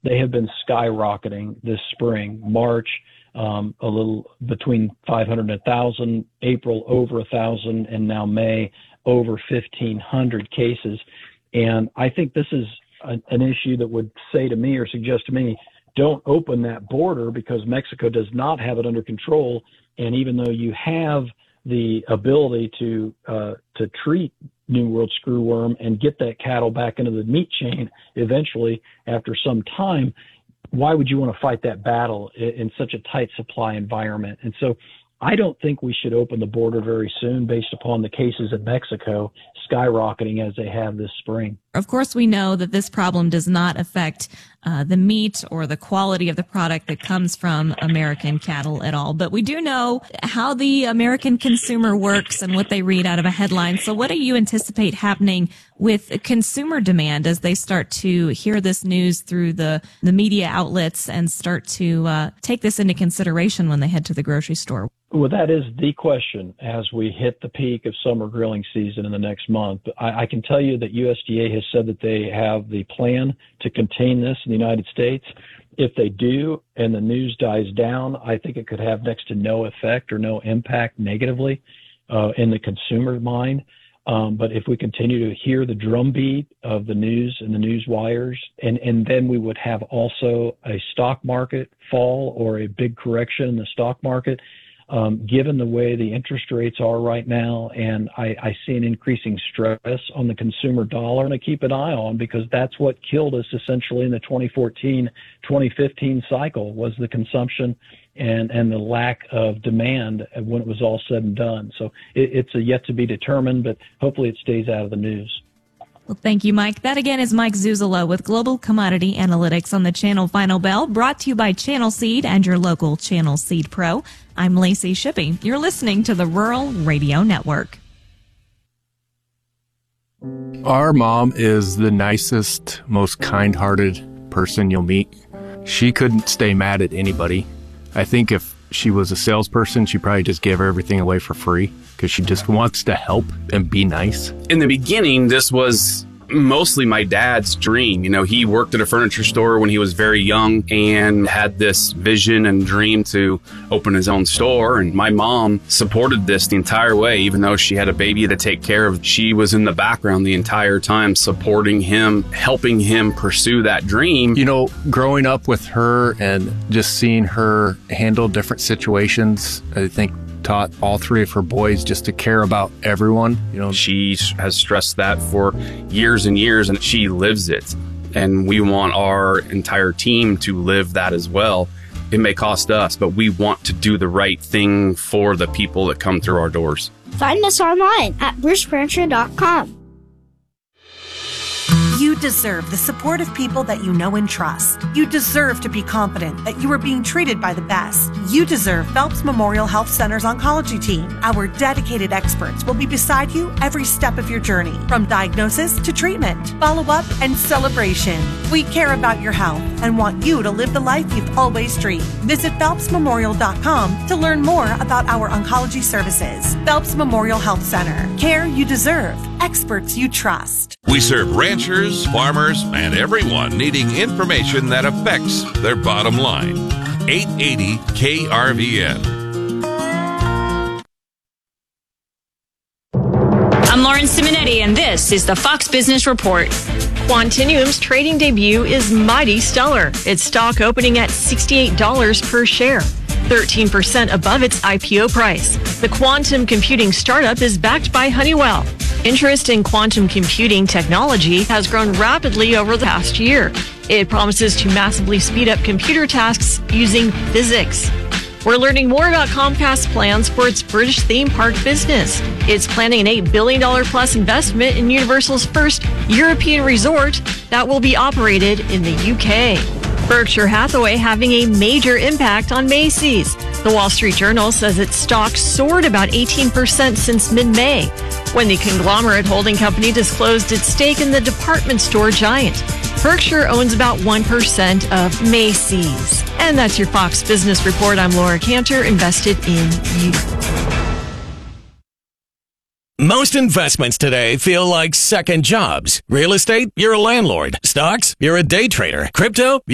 they have been skyrocketing this spring. March, a little between 500 and 1,000, April over 1,000, and now May over 1,500 cases. And I think this is an issue that would say to me or suggest to me, don't open that border because Mexico does not have it under control. And even though you have the ability to treat New World screwworm and get that cattle back into the meat chain eventually after some time, why would you want to fight that battle in such a tight supply environment? And so I don't think we should open the border very soon based upon the cases in Mexico skyrocketing as they have this spring. Of course, we know that this problem does not affect the meat or the quality of the product that comes from American cattle at all. But we do know how the American consumer works and what they read out of a headline. So what do you anticipate happening with consumer demand as they start to hear this news through the media outlets and start to take this into consideration when they head to the grocery store? Well, that is the question as we hit the peak of summer grilling season in the next month. I can tell you that USDA has said that they have the plan to contain this in the United States. If they do and the news dies down, I think it could have next to no effect or no impact negatively in the consumer mind. But if we continue to hear the drumbeat of the news and the news wires, and then we would have also a stock market fall or a big correction in the stock market, given the way the interest rates are right now, and I see an increasing stress on the consumer dollar, and I keep an eye on because that's what killed us essentially in the 2014-2015 cycle was the consumption and the lack of demand when it was all said and done. So it's a yet to be determined, but hopefully it stays out of the news. Well, thank you, Mike. That again is Mike Zuzolo with Global Commodity Analytics on the Channel Final Bell, brought to you by Channel Seed and your local Channel Seed Pro. I'm Lacey Shippey. You're listening to the Rural Radio Network. Our mom is the nicest, most kind-hearted person you'll meet. She couldn't stay mad at anybody. I think if she was a salesperson, she'd probably just give everything away for free because she just wants to help and be nice. In the beginning, this was mostly my dad's dream. You know, he worked at a furniture store when he was very young and had this vision and dream to open his own store. And my mom supported this the entire way, even though she had a baby to take care of. She was in the background the entire time, supporting him, helping him pursue that dream. You know, growing up with her and just seeing her handle different situations, I think taught all three of her boys just to care about everyone. You know, she has stressed that for years and years, and she lives it. And we want our entire team to live that as well. It may cost us, but we want to do the right thing for the people that come through our doors. Find us online at brucefurniture.com. You deserve the support of people that you know and trust. You deserve to be confident that you are being treated by the best. You deserve Phelps Memorial Health Center's oncology team. Our dedicated experts will be beside you every step of your journey, from diagnosis to treatment, follow-up, and celebration. We care about your health and want you to live the life you've always dreamed. Visit phelpsmemorial.com to learn more about our oncology services. Phelps Memorial Health Center. Care you deserve. Experts you trust. We serve ranchers, farmers, and everyone needing information that affects their bottom line. 880 KRVN. I'm Lauren Simonetti, and this is the Fox Business Report. Quantinuum's trading debut is mighty stellar. Its stock opening at $68 per share, 13% above its IPO price. The quantum computing startup is backed by Honeywell. Interest in quantum computing technology has grown rapidly over the past year. It promises to massively speed up computer tasks using physics. We're learning more about Comcast's plans for its British theme park business. It's planning an $8 billion plus investment in Universal's first European resort that will be operated in the UK. Berkshire Hathaway having a major impact on Macy's. The Wall Street Journal says its stock soared about 18% since mid-May, when the conglomerate holding company disclosed its stake in the department store giant. Berkshire owns about 1% of Macy's. And that's your Fox Business Report. I'm Laura Cantor, invested in you. Most investments today feel like second jobs. Real estate, you're a landlord. Stocks, you're a day trader. Crypto,